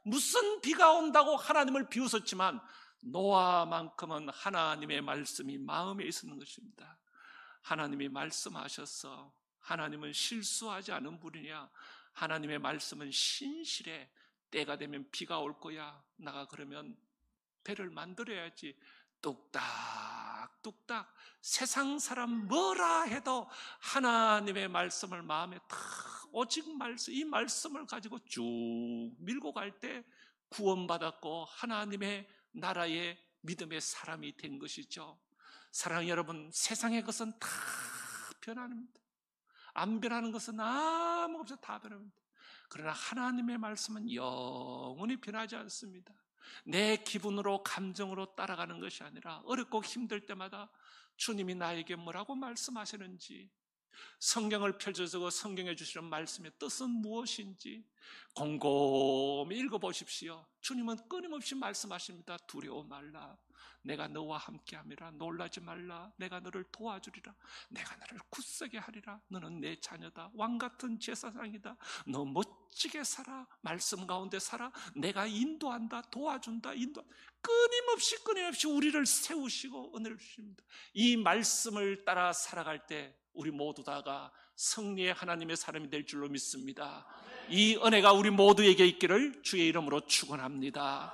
무슨 비가 온다고 하나님을 비웃었지만 노아만큼은 하나님의 말씀이 마음에 있었는 것입니다. 하나님이 말씀하셔서 하나님은 실수하지 않은 분이냐? 하나님의 말씀은 신실해. 때가 되면 비가 올 거야. 나가 그러면 배를 만들어야지. 뚝딱 뚝딱 세상 사람 뭐라 해도 하나님의 말씀을 마음에 탁 오직 말씀, 이 말씀을 가지고 쭉 밀고 갈 때 구원받았고 하나님의 나라의 믿음의 사람이 된 것이죠. 사랑하는 여러분, 세상의 것은 다 변합니다. 안 변하는 것은 아무 없어 다 변합니다. 그러나 하나님의 말씀은 영원히 변하지 않습니다. 내 기분으로 감정으로 따라가는 것이 아니라 어렵고 힘들 때마다 주님이 나에게 뭐라고 말씀하시는지, 성경을 펼쳐서 성경에 주시는 말씀의 뜻은 무엇인지 곰곰이 읽어보십시오. 주님은 끊임없이 말씀하십니다. 두려워 말라. 내가 너와 함께함이라. 놀라지 말라. 내가 너를 도와주리라. 내가 너를 굳세게 하리라. 너는 내 자녀다. 왕같은 제사장이다. 너 멋지게 살아. 말씀 가운데 살아. 내가 인도한다. 도와준다. 끊임없이 우리를 세우시고 은혜를 주십니다. 이 말씀을 따라 살아갈 때 우리 모두 다가 승리의 하나님의 사람이 될 줄로 믿습니다. 이 은혜가 우리 모두에게 있기를 주의 이름으로 축원합니다.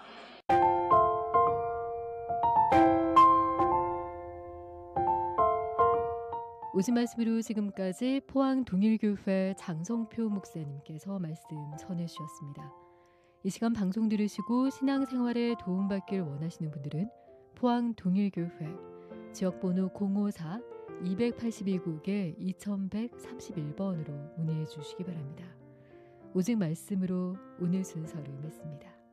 오신 말씀으로 지금까지 포항 동일교회 장성표 목사님께서 말씀 전해주셨습니다. 이 시간 방송 들으시고 신앙생활에 도움받길 원하시는 분들은 포항 동일교회 지역번호 054-282국에 2131번으로 문의해 주시기 바랍니다. 오직 말씀으로 오늘 순서를 맺습니다.